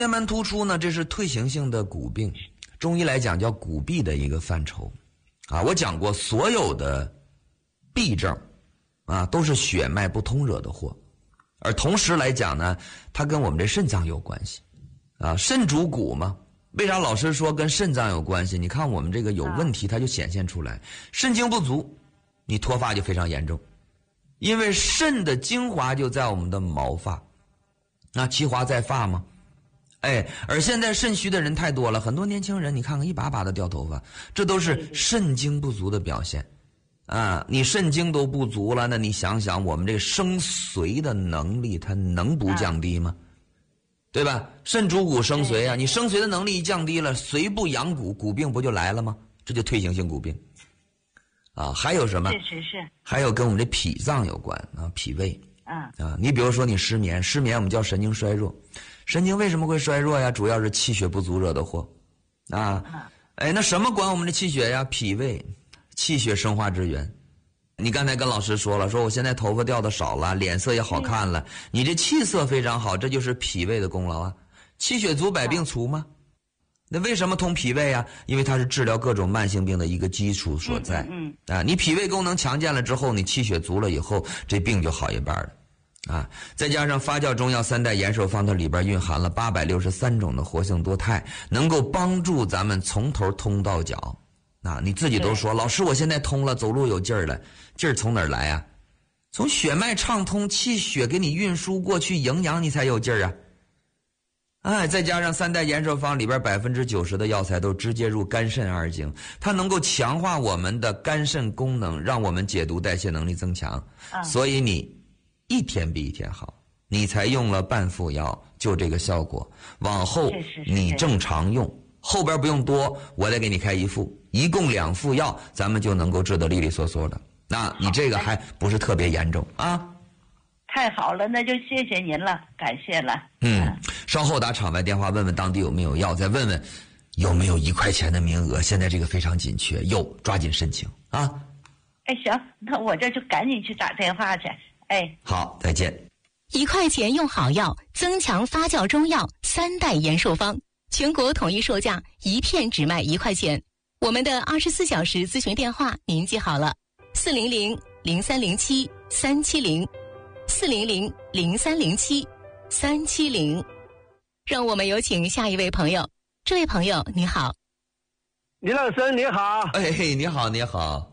面斑突出呢，这是退行性的骨病，中医来讲叫骨痹的一个范畴啊。我讲过，所有的痹症啊都是血脉不通惹的祸，而同时来讲呢，它跟我们这肾脏有关系啊。肾主骨嘛，为啥老师说跟肾脏有关系？你看我们这个有问题，它就显现出来。肾精不足，你脱发就非常严重，因为肾的精华就在我们的毛发，那其华在发吗？而现在肾虚的人太多了，很多年轻人你看看一把把的掉头发，这都是肾精不足的表现啊。你肾精都不足了，那你想想我们这生髓的能力它能不降低吗？对吧？肾主骨生髓啊，你生髓的能力一降低了，髓不养骨，骨病不就来了吗？这就退行性骨病啊。还有什么？ 是。 还有跟我们这脾脏有关啊，脾胃你比如说你失眠我们叫神经衰弱。神经为什么会衰弱呀？主要是气血不足惹的祸啊。那什么管我们的气血呀？脾胃，气血生化之源。你刚才跟老师说了，说我现在头发掉的少了，脸色也好看了，你这气色非常好，这就是脾胃的功劳啊。气血足百病除吗？那为什么通脾胃啊？因为它是治疗各种慢性病的一个基础所在。你脾胃功能强健了之后，你气血足了以后，这病就好一半了。再加上发酵中药三代延寿方，它里边蕴含了863种的活性多肽，能够帮助咱们从头通到脚。你自己都说，老师我现在通了，走路有劲儿了，劲儿从哪儿来啊？从血脉畅通，气血给你运输过去，营养你才有劲儿啊。再加上三代延寿方里边90%的药材都直接入肝肾二经，它能够强化我们的肝肾功能，让我们解毒代谢能力增强。所以你一天比一天好，你才用了半副药就这个效果，往后你正常用，后边不用多，我再给你开一副，一共2副药，咱们就能够治得利利索索的。那你这个还不是特别严重啊。 太好了，那就谢谢您了，感谢了。 稍后打场外电话问问当地有没有药，再问问有没有1块钱的名额，现在这个非常紧缺，有抓紧申请啊。 行，那我这就赶紧去打电话去。 好，再见。 1块钱用好药，增强发酵中药3代延寿方，全国统一售价1片只卖1块钱。我们的24小时咨询电话您记好了，400-0307-370，400-0307-370。让我们有请下一位朋友。这位朋友你好。 李老师你好。 你好。